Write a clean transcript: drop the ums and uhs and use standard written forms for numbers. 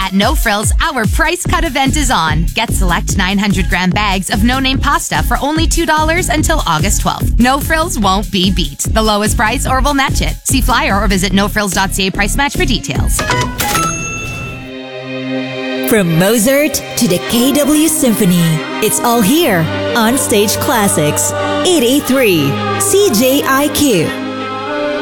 At No Frills, our price cut event is on. Get select 900-gram bags of no-name pasta for only $2 until August 12th. No Frills won't be beat. The lowest price or we'll match it. See flyer or visit nofrills.ca price match for details. From Mozart to the KW Symphony, it's all here on Stage Classics 883 CJIQ.